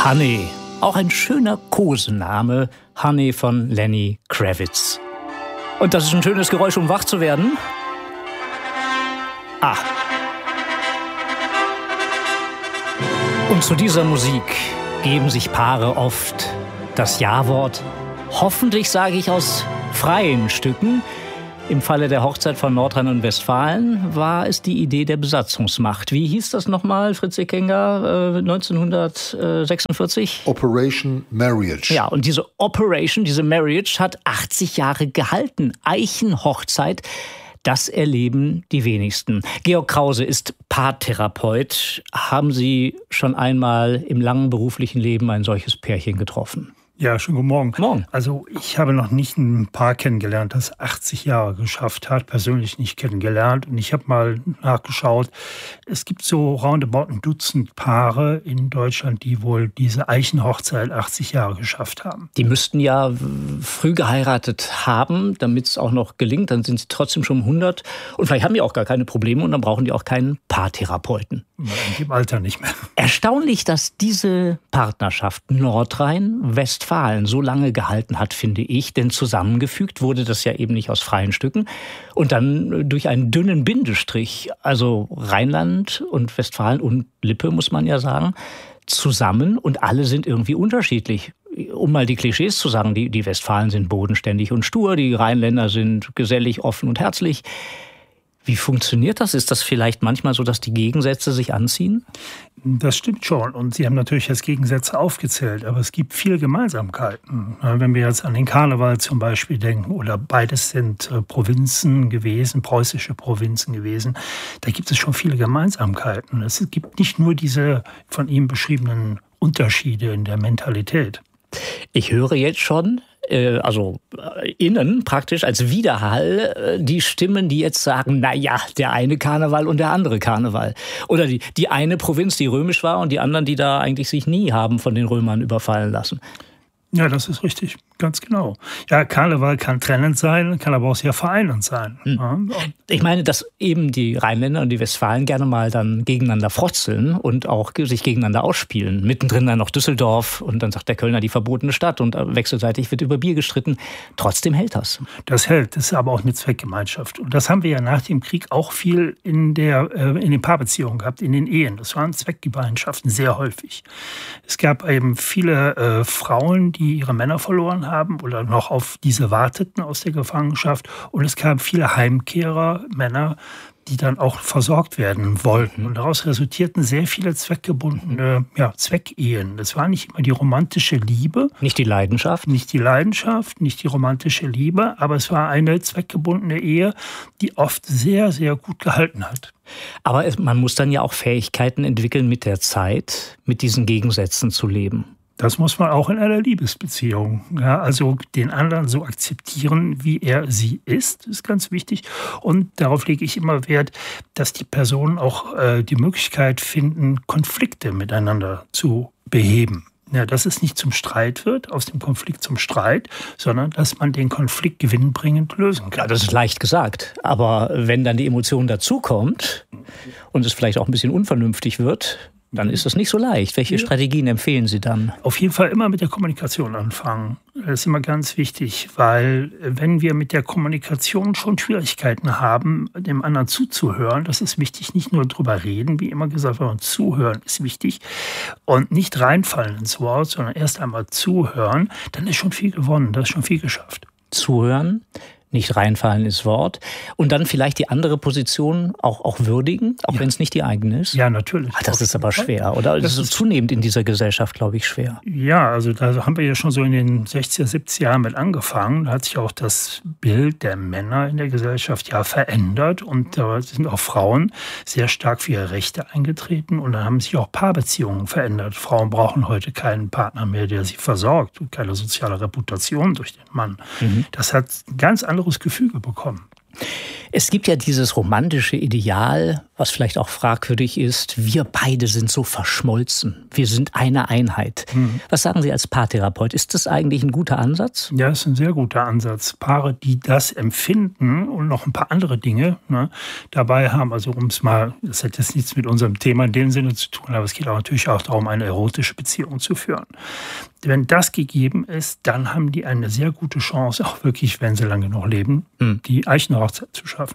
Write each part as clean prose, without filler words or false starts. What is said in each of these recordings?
Honey, auch ein schöner Kosename, Honey von Lenny Kravitz. Und das ist ein schönes Geräusch, um wach zu werden. Und zu dieser Musik geben sich Paare oft das Ja-Wort. Hoffentlich sage ich aus freien Stücken. Im Falle der Hochzeit von Nordrhein-Westfalen war es die Idee der Besatzungsmacht. Wie hieß das nochmal, Fritz Eckinger, 1946? Operation Marriage. Ja, und diese Operation, diese Marriage hat 80 Jahre gehalten. Eichenhochzeit. Das erleben die wenigsten. Georg Krause ist Paartherapeut. Haben Sie schon einmal im langen beruflichen Leben ein solches Pärchen getroffen? Ja, schönen guten Morgen. Morgen. Also ich habe noch nicht ein Paar kennengelernt, das 80 Jahre geschafft hat, persönlich nicht kennengelernt. Und ich habe mal nachgeschaut, es gibt so roundabout ein Dutzend Paare in Deutschland, die wohl diese Eichenhochzeit 80 Jahre geschafft haben. Die müssten ja früh geheiratet haben, damit es auch noch gelingt. Dann sind sie trotzdem schon 100. Und vielleicht haben die auch gar keine Probleme und dann brauchen die auch keinen Paartherapeuten. Im Alter nicht mehr. Erstaunlich, dass diese Partnerschaft Nordrhein-Westfalen so lange gehalten hat, finde ich. Denn zusammengefügt wurde das ja eben nicht aus freien Stücken. Und dann durch einen dünnen Bindestrich, also Rheinland und Westfalen und Lippe, muss man ja sagen, zusammen. Und alle sind irgendwie unterschiedlich. Um mal die Klischees zu sagen, die Westfalen sind bodenständig und stur, die Rheinländer sind gesellig, offen und herzlich. Wie funktioniert das? Ist das vielleicht manchmal so, dass die Gegensätze sich anziehen? Das stimmt schon. Und Sie haben natürlich jetzt Gegensätze aufgezählt. Aber es gibt viele Gemeinsamkeiten. Wenn wir jetzt an den Karneval zum Beispiel denken, oder beides sind Provinzen gewesen, preußische Provinzen gewesen, da gibt es schon viele Gemeinsamkeiten. Es gibt nicht nur diese von Ihnen beschriebenen Unterschiede in der Mentalität. Ich höre jetzt schon, innen praktisch als Widerhall die Stimmen, die jetzt sagen, na ja, der eine Karneval und der andere Karneval. Oder die eine Provinz, die römisch war und die anderen, die da eigentlich sich nie haben von den Römern überfallen lassen. Ja, das ist richtig, ganz genau. Ja, Karneval kann trennend sein, kann aber auch sehr vereinend sein. Ich meine, dass eben die Rheinländer und die Westfalen gerne mal dann gegeneinander frotzeln und auch sich gegeneinander ausspielen. Mittendrin dann noch Düsseldorf und dann sagt der Kölner die verbotene Stadt und wechselseitig wird über Bier gestritten. Trotzdem hält das. Das hält, das ist aber auch eine Zweckgemeinschaft. Und das haben wir ja nach dem Krieg auch viel in den Paarbeziehungen gehabt, in den Ehen. Das waren Zweckgemeinschaften sehr häufig. Es gab eben viele Frauen, die ihre Männer verloren haben oder noch auf diese warteten aus der Gefangenschaft. Und es kamen viele Heimkehrer, Männer, die dann auch versorgt werden wollten. Und daraus resultierten sehr viele zweckgebundene Zweckehen. Das war nicht immer die romantische Liebe. Nicht die Leidenschaft. Nicht die Leidenschaft, nicht die romantische Liebe, aber es war eine zweckgebundene Ehe, die oft sehr, sehr gut gehalten hat. Aber man muss dann ja auch Fähigkeiten entwickeln, mit der Zeit mit diesen Gegensätzen zu leben. Das muss man auch in einer Liebesbeziehung. Ja, also den anderen so akzeptieren, wie er sie ist ganz wichtig. Und darauf lege ich immer Wert, dass die Personen auch die Möglichkeit finden, Konflikte miteinander zu beheben. Ja, dass es nicht zum Streit wird, aus dem Konflikt zum Streit, sondern dass man den Konflikt gewinnbringend lösen kann. Ja, das ist leicht gesagt. Aber wenn dann die Emotion dazukommt und es vielleicht auch ein bisschen unvernünftig wird, dann ist das nicht so leicht. Welche Strategien empfehlen Sie dann? Auf jeden Fall immer mit der Kommunikation anfangen. Das ist immer ganz wichtig, weil wenn wir mit der Kommunikation schon Schwierigkeiten haben, dem anderen zuzuhören, das ist wichtig, nicht nur drüber reden, wie immer gesagt, sondern zuhören ist wichtig und nicht reinfallen ins Wort, sondern erst einmal zuhören, dann ist schon viel gewonnen, das ist schon viel geschafft. Zuhören, nicht reinfallen ins Wort. Und dann vielleicht die andere Position auch würdigen, auch wenn es nicht die eigene ist? Ja, natürlich. Das ist aber schwer, oder? Das ist zunehmend in dieser Gesellschaft, glaube ich, schwer. Ja, also da haben wir ja schon so in den 60er, 70er Jahren mit angefangen. Da hat sich auch das Bild der Männer in der Gesellschaft ja verändert. Und da sind auch Frauen sehr stark für ihre Rechte eingetreten. Und da haben sich auch Paarbeziehungen verändert. Frauen brauchen heute keinen Partner mehr, der sie versorgt. Und keine soziale Reputation durch den Mann. Das hat ganz andere Gefüge bekommen. Es gibt ja dieses romantische Ideal, was vielleicht auch fragwürdig ist, wir beide sind so verschmolzen, wir sind eine Einheit. Was sagen Sie als Paartherapeut? Ist das eigentlich ein guter Ansatz? Ja, das ist ein sehr guter Ansatz. Paare, die das empfinden und noch ein paar andere Dinge dabei haben, also das hat jetzt nichts mit unserem Thema in dem Sinne zu tun, aber es geht auch natürlich auch darum, eine erotische Beziehung zu führen. Wenn das gegeben ist, dann haben die eine sehr gute Chance, auch wirklich, wenn sie lange noch leben, die Eichenhochzeit zu schaffen.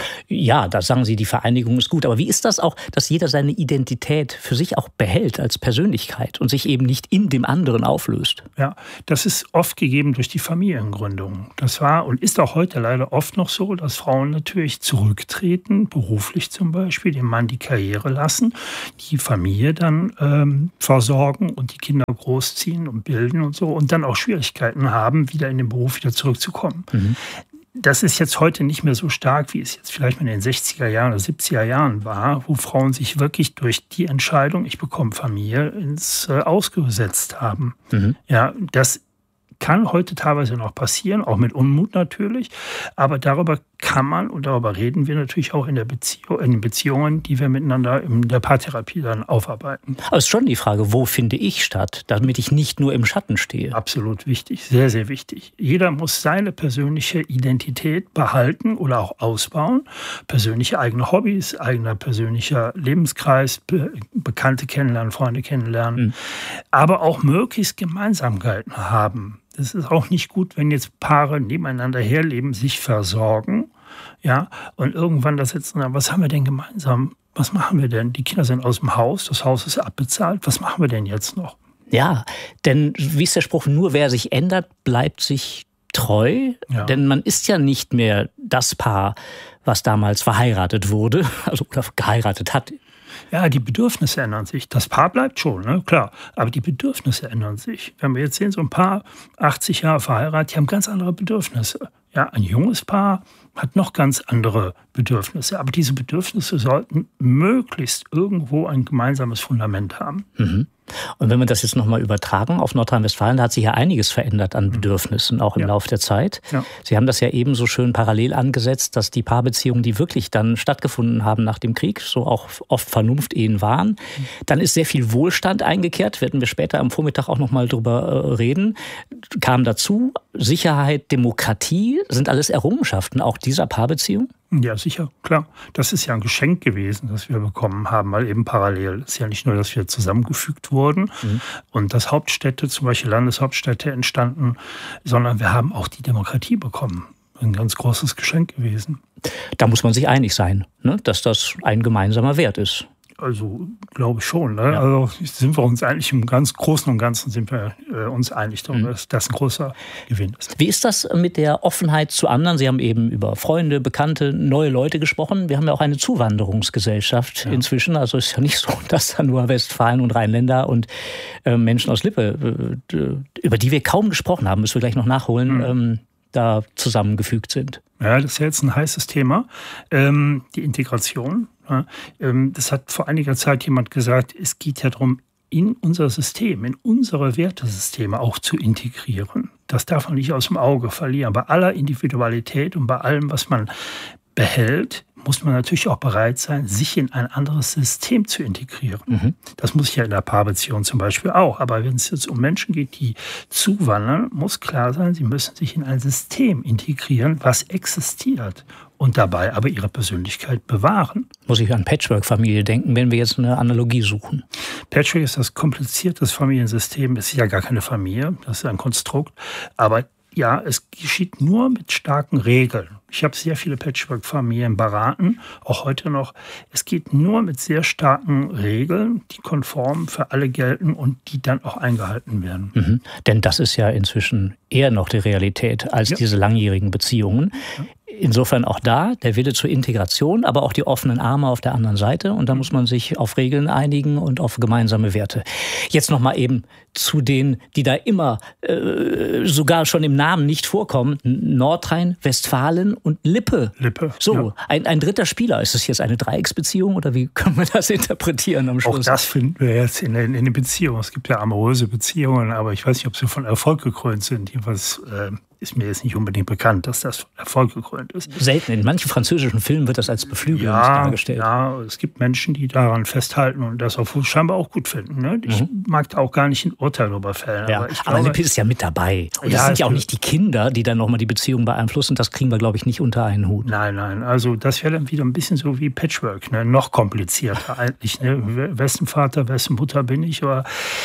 Ja, da sagen Sie, die Vereinigung ist gut. Aber wie ist das auch, dass jeder seine Identität für sich auch behält als Persönlichkeit und sich eben nicht in dem anderen auflöst? Ja, das ist oft gegeben durch die Familiengründung. Das war und ist auch heute leider oft noch so, dass Frauen natürlich zurücktreten, beruflich zum Beispiel, dem Mann die Karriere lassen, die Familie dann versorgen und die Kinder großziehen und bilden und so und dann auch Schwierigkeiten haben, wieder in den Beruf wieder zurückzukommen. Das ist jetzt heute nicht mehr so stark, wie es jetzt vielleicht in den 60er Jahren oder 70er Jahren war, wo Frauen sich wirklich durch die Entscheidung, ich bekomme Familie, ins Ausgesetzt haben. Ja, das kann heute teilweise noch passieren, auch mit Unmut natürlich. Aber darüber kann man und darüber reden wir natürlich auch in den Beziehungen, die wir miteinander in der Paartherapie dann aufarbeiten. Aber es ist schon die Frage, wo finde ich statt, damit ich nicht nur im Schatten stehe? Absolut wichtig, sehr, sehr wichtig. Jeder muss seine persönliche Identität behalten oder auch ausbauen. Persönliche eigene Hobbys, eigener persönlicher Lebenskreis, Bekannte kennenlernen, Freunde kennenlernen. Aber auch möglichst Gemeinsamkeiten haben. Es ist auch nicht gut, wenn jetzt Paare nebeneinander herleben, sich versorgen, ja, und irgendwann da sitzen, was haben wir denn gemeinsam? Was machen wir denn? Die Kinder sind aus dem Haus, das Haus ist abbezahlt, was machen wir denn jetzt noch? Ja, denn wie ist der Spruch, nur wer sich ändert, bleibt sich treu, denn man ist ja nicht mehr das Paar, was damals verheiratet wurde, also oder geheiratet hat. Ja, die Bedürfnisse ändern sich. Das Paar bleibt schon, ne? Klar. Aber die Bedürfnisse ändern sich. Wenn wir jetzt sehen, so ein Paar, 80 Jahre verheiratet, die haben ganz andere Bedürfnisse. Ja, ein junges Paar hat noch ganz andere Bedürfnisse. Aber diese Bedürfnisse sollten möglichst irgendwo ein gemeinsames Fundament haben. Und wenn wir das jetzt nochmal übertragen auf Nordrhein-Westfalen, da hat sich ja einiges verändert an Bedürfnissen, auch im Laufe der Zeit. Ja. Sie haben das ja eben so schön parallel angesetzt, dass die Paarbeziehungen, die wirklich dann stattgefunden haben nach dem Krieg, so auch oft Vernunftehen waren, dann ist sehr viel Wohlstand eingekehrt, werden wir später am Vormittag auch nochmal drüber reden, kam dazu, Sicherheit, Demokratie, sind alles Errungenschaften auch dieser Paarbeziehung? Ja, sicher, klar. Das ist ja ein Geschenk gewesen, das wir bekommen haben, weil eben parallel ist ja nicht nur, dass wir zusammengefügt wurden und dass Hauptstädte, zum Beispiel Landeshauptstädte entstanden, sondern wir haben auch die Demokratie bekommen. Ein ganz großes Geschenk gewesen. Da muss man sich einig sein, ne, dass das ein gemeinsamer Wert ist. Also glaube ich schon. Ne? Ja. Also sind wir uns eigentlich im ganz Großen und Ganzen sind wir uns einig, dass das ein großer Gewinn ist. Wie ist das mit der Offenheit zu anderen? Sie haben eben über Freunde, Bekannte, neue Leute gesprochen. Wir haben ja auch eine Zuwanderungsgesellschaft inzwischen. Also es ist ja nicht so, dass da nur Westfalen und Rheinländer und Menschen aus Lippe, über die wir kaum gesprochen haben, müssen wir gleich noch nachholen, da zusammengefügt sind. Ja, das ist ja jetzt ein heißes Thema. Die Integration. Das hat vor einiger Zeit jemand gesagt, es geht ja darum, in unser System, in unsere Wertesysteme auch zu integrieren. Das darf man nicht aus dem Auge verlieren. Bei aller Individualität und bei allem, was man behält, muss man natürlich auch bereit sein, sich in ein anderes System zu integrieren. Das muss ich ja in der Paarbeziehung zum Beispiel auch. Aber wenn es jetzt um Menschen geht, die zuwandern, muss klar sein, sie müssen sich in ein System integrieren, was existiert und dabei aber ihre Persönlichkeit bewahren. Muss ich an Patchwork-Familie denken, wenn wir jetzt eine Analogie suchen? Patchwork ist das kompliziertes Familiensystem. Es ist ja gar keine Familie, das ist ein Konstrukt. Aber ja, es geschieht nur mit starken Regeln. Ich habe sehr viele Patchwork-Familien beraten, auch heute noch. Es geht nur mit sehr starken Regeln, die konform für alle gelten und die dann auch eingehalten werden. Denn das ist ja inzwischen eher noch die Realität als diese langjährigen Beziehungen. Insofern auch da der Wille zur Integration, aber auch die offenen Arme auf der anderen Seite. Und da muss man sich auf Regeln einigen und auf gemeinsame Werte. Jetzt nochmal eben zu denen, die da immer sogar schon im Namen nicht vorkommen. Nordrhein-Westfalen und Lippe. So, ein dritter Spieler. Ist es jetzt eine Dreiecksbeziehung oder wie können wir das interpretieren am Schluss? Auch das finden wir jetzt in den Beziehungen. Es gibt ja amoröse Beziehungen, aber ich weiß nicht, ob sie von Erfolg gekrönt sind. Jedenfalls ist mir jetzt nicht unbedingt bekannt, dass das Erfolg gekrönt ist. Selten. In manchen französischen Filmen wird das als beflügelnd dargestellt. Ja, es gibt Menschen, die daran festhalten und das auch scheinbar auch gut finden. Ne? Ich mag da auch gar nicht ein Urteil darüber fällen. Ja, aber Lippe ist ja mit dabei. Und das sind ja auch nicht die Kinder, die dann nochmal die Beziehung beeinflussen. Das kriegen wir, glaube ich, nicht unter einen Hut. Nein. Also das wäre dann wieder ein bisschen so wie Patchwork. Ne? Noch komplizierter eigentlich. Ne? Wessen Vater, wessen Mutter bin ich? Oder,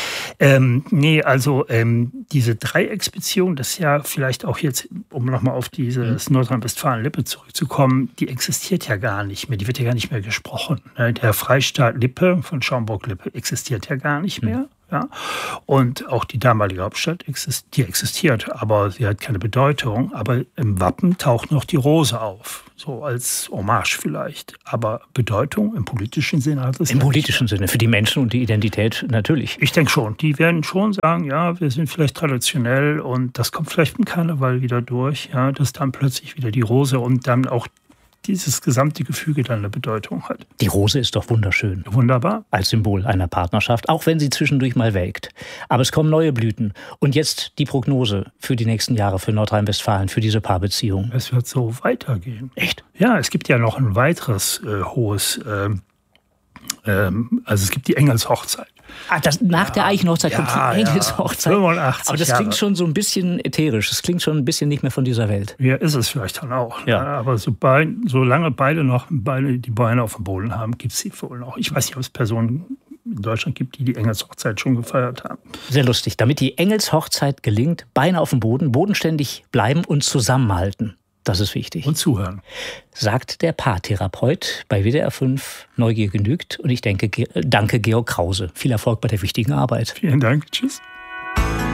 diese Dreiecksbeziehung, das ist ja vielleicht auch jetzt, um nochmal auf dieses Nordrhein-Westfalen-Lippe zurückzukommen, die existiert ja gar nicht mehr, die wird ja gar nicht mehr gesprochen. Der Freistaat Lippe von Schaumburg-Lippe existiert ja gar nicht mehr. Ja? Und auch die damalige Hauptstadt existiert, aber sie hat keine Bedeutung. Aber im Wappen taucht noch die Rose auf, so als Hommage vielleicht. Aber Bedeutung im politischen Sinne hat es im politischen Sinne, für die Menschen und die Identität natürlich. Ich denke schon, die werden schon sagen, ja, wir sind vielleicht traditionell und das kommt vielleicht im Karneval wieder durch, ja, dass dann plötzlich wieder die Rose und dann auch dieses gesamte Gefüge dann eine Bedeutung hat. Die Rose ist doch wunderschön. Wunderbar. Als Symbol einer Partnerschaft, auch wenn sie zwischendurch mal welkt. Aber es kommen neue Blüten. Und jetzt die Prognose für die nächsten Jahre für Nordrhein-Westfalen, für diese Paarbeziehung. Es wird so weitergehen. Echt? Ja, es gibt ja noch ein weiteres hohes, also es gibt die Engelshochzeit. Nach der Eichenhochzeit kommt die Engelshochzeit. 85 aber das klingt schon so ein bisschen ätherisch. Das klingt schon ein bisschen nicht mehr von dieser Welt. Ja, ist es vielleicht dann auch. Ja. Aber solange beide die Beine auf dem Boden haben, gibt es sie wohl noch. Ich weiß nicht, ob es Personen in Deutschland gibt, die Engelshochzeit schon gefeiert haben. Sehr lustig. Damit die Engelshochzeit gelingt, Beine auf dem Boden, bodenständig bleiben und zusammenhalten. Das ist wichtig. Und zuhören. Sagt der Paartherapeut bei WDR 5. Neugier genügt. Und ich danke Georg Krause. Viel Erfolg bei der wichtigen Arbeit. Vielen Dank. Tschüss.